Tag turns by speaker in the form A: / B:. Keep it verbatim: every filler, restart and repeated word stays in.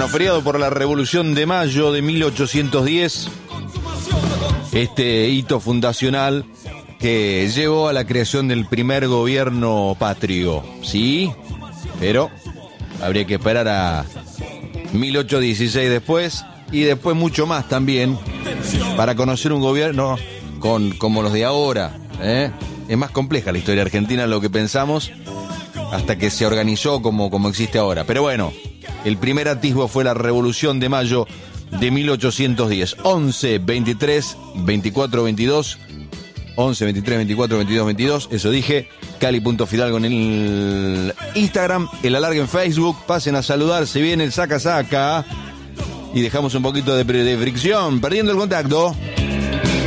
A: Bueno, feriado por la Revolución de Mayo de mil ochocientos diez, este hito fundacional que llevó a la creación del primer gobierno patrio, ¿sí? Pero habría que esperar a mil ochocientos dieciséis después, y después mucho más también, para conocer un gobierno con, como los de ahora, ¿eh? Es más compleja la historia argentina de lo que pensamos, hasta que se organizó como, como existe ahora. Pero bueno, el primer atisbo fue la Revolución de Mayo de mil ochocientos diez. once, veintitrés, veinticuatro, veintidós. once, veintitrés, veinticuatro, veintidós, veintidós. Eso dije. Cali.fidalgo en el Instagram. El alargue en Facebook. Pasen a saludar. Se viene el saca-saca. Y dejamos un poquito de, de fricción. Perdiendo el contacto.